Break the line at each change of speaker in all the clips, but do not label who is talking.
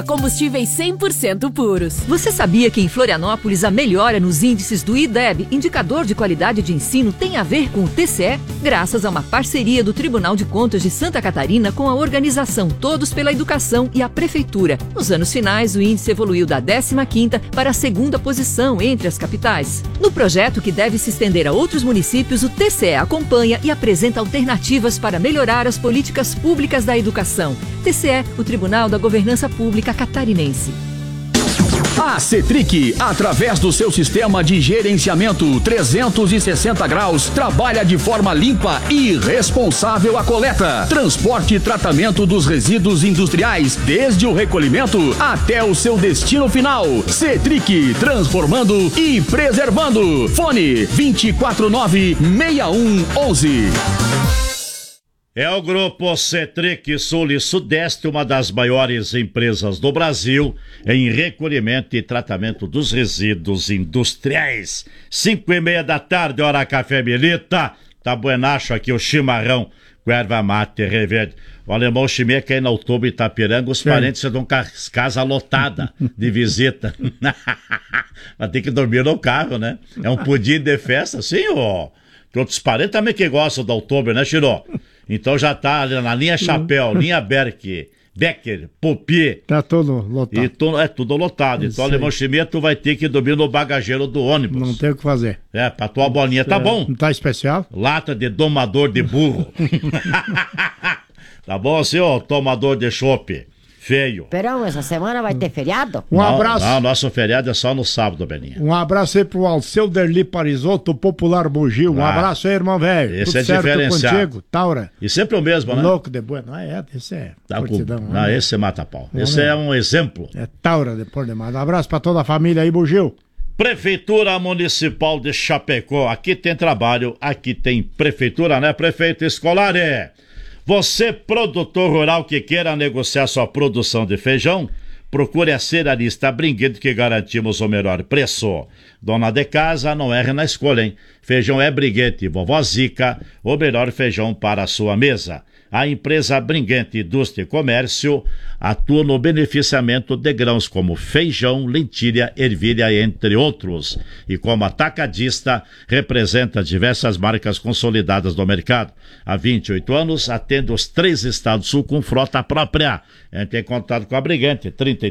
Combustíveis 100% puros.
Você sabia que em Florianópolis a melhora nos índices do IDEB, indicador de qualidade de ensino, tem a ver com o TCE? Graças a uma parceria do Tribunal de Contas de Santa Catarina com a organização Todos pela Educação e a Prefeitura. Nos anos finais, o índice evoluiu da 15ª para a 2ª posição entre as capitais. No projeto, que deve se estender a outros municípios, o TCE acompanha e apresenta alternativas para melhorar as políticas públicas da educação. TCE, o Tribunal da Governança Pública Catarinense.
A Cetric, através do seu sistema de gerenciamento 360 graus, trabalha de forma limpa e responsável a coleta, transporte e tratamento dos resíduos industriais, desde o recolhimento até o seu destino final. Cetric, transformando e preservando. Fone 249-6111.
É o Grupo Cetric Sul e Sudeste, uma das maiores empresas do Brasil em recolhimento e tratamento dos resíduos industriais. 5:30 da tarde, hora café Melita. Tá buenacho aqui o chimarrão com erva mate reverde. O alemão Chimeca aí na Outubro Itapiranga, os parentes dão casa lotada de visita. Vai ter que dormir no carro, né? É um pudim de festa, sim, ó. Tem outros parentes também que gostam da Outubro, né, Chiró? Então já tá ali na linha Chapéu, linha Becker, Popi.
Tá tudo lotado.
É tudo lotado. Então, Alemão Chimia, tu vai ter que dormir no bagageiro do ônibus.
Não tem o que fazer.
É, pra tua bolinha. Tá bom?
Não tá especial?
Lata de domador de burro. Tá bom, senhor? Tomador de chope. Feio.
Perão, essa semana vai ter feriado?
Um abraço.
Não, nosso feriado é só no sábado, Beninha.
Um abraço aí pro Alceu Derli Parisotto, popular Bugio. Um abraço aí, irmão velho.
Esse
tudo
é
certo
diferenciado.
Contigo, Taura.
E sempre o mesmo, né?
Louco de bueno. Esse é fortidão.
Não, esse mata pau. Esse é um exemplo.
É Taura depois de mais. Um abraço pra toda a família aí, Bugio.
Prefeitura Municipal de Chapecó. Aqui tem trabalho, aqui tem prefeitura, né? Prefeito Escolar é... Você, produtor rural que queira negociar sua produção de feijão, procure a Cerealista Brinquedo, que garantimos o melhor preço. Dona de casa, não erre na escolha, hein? Feijão é Briguete, Vovó Zica, o melhor feijão para a sua mesa. A empresa Bringuete Indústria e Comércio atua no beneficiamento de grãos como feijão, lentilha, ervilha, entre outros. E como atacadista, representa diversas marcas consolidadas do mercado. Há 28 anos, atende os 3 estados sul com frota própria. Entre em contato com a Bringuete,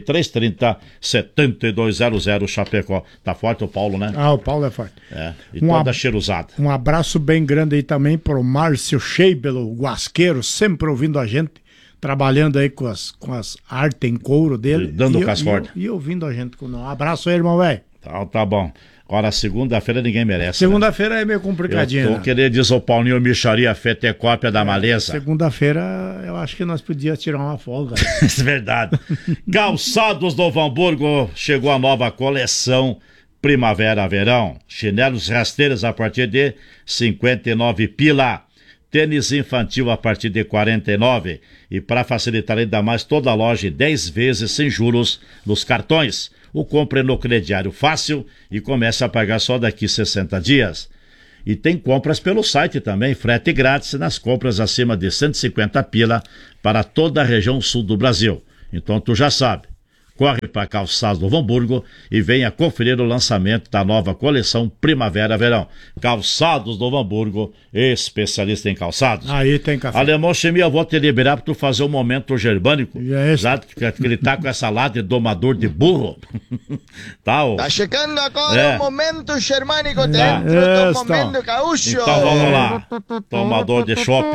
3330-7200 Chapecó. Tá forte o Paulo, né?
Ah, o Paulo é forte.
É, e toda cheiruzada.
Um abraço bem grande aí também pro Márcio Scheibel, o guasqueiro, sempre ouvindo a gente, trabalhando aí com as artes em couro dele.
Dando cascorda.
E ouvindo a gente. Um abraço aí, irmão, velho.
Tá bom. Agora, segunda-feira ninguém merece.
Segunda-feira, né? É meio complicadinho.
Eu tô querendo dizer o Paulinho Micharia, fetecópia da maleza.
Segunda-feira, eu acho que nós podíamos tirar uma folga.
É verdade. Calçados do Novo Hamburgo, chegou a nova coleção Primavera-Verão. Chinelos rasteiros a partir de 59 pila. Tênis infantil a partir de 49. E para facilitar ainda mais, toda a loja em 10 vezes sem juros nos cartões. O compre no crediário fácil e comece a pagar só daqui 60 dias. E tem compras pelo site também, frete grátis nas compras acima de 150 pila para toda a região sul do Brasil. Então tu já sabe. Corre para Calçados do Novo Hamburgo e venha conferir o lançamento da nova coleção Primavera-Verão. Calçados do Novo Hamburgo, especialista em calçados.
Aí tem café.
Alemão Chimia, eu vou te liberar para tu fazer o momento germânico. Já que ele tá com essa lata de domador de burro.
Tá chegando agora o momento germânico dentro do momento gaúcho.
Então vamos lá. Tomador de chope.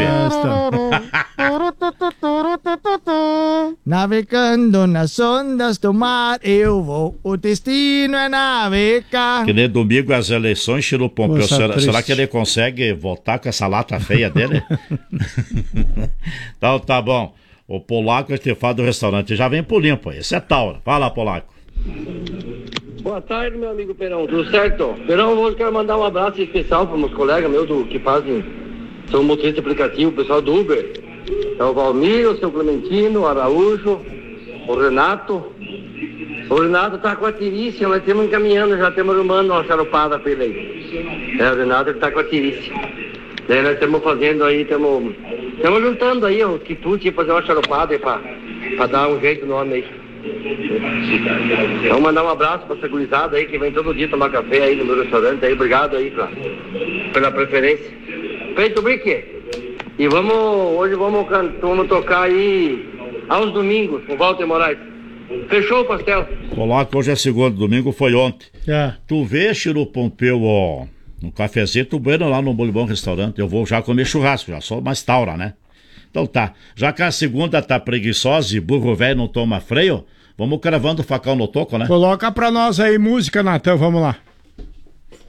Navegando nas ondas do mar, eu vou, o destino é navegar.
Que nem domingo as eleições, Chiru Pompeu. Será que ele consegue votar com essa lata feia dele? Então tá bom. O Polaco, estefado do restaurante, já vem pro limpo. Esse é Taura. Fala, Polaco.
Boa tarde, meu amigo Perão. Tudo certo? Perão, hoje quero mandar um abraço especial para meus colegas meus que fazem, são motoristas aplicativos, o pessoal do Uber. É o Valmir, o seu Clementino, o Araújo, o Renato. O Renato tá com a tirícia, nós estamos encaminhando, já temos arrumando uma charupada pra ele aí. O Renato ele tá com a tirícia. Daí nós estamos fazendo aí, estamos juntando aí o quitute, fazer uma charupada aí pra dar um jeito no homem aí. Então mandar um abraço pra essa gurizada aí que vem todo dia tomar café aí no meu restaurante aí. Obrigado aí pela preferência. Feito, Brique. E hoje vamos tocar aí aos domingos com Walter Moraes. Fechou o pastel?
Coloca, hoje é segundo, domingo foi ontem. Tu vê, Chiru Pompeu, ó, no cafezinho bueno lá no Bolibão Restaurante. Eu vou já comer churrasco, já sou mais taura, né? Então tá, já que a segunda tá preguiçosa e burro velho não toma freio, vamos cravando o facão no toco, né?
Coloca pra nós aí música, Natan, vamos lá.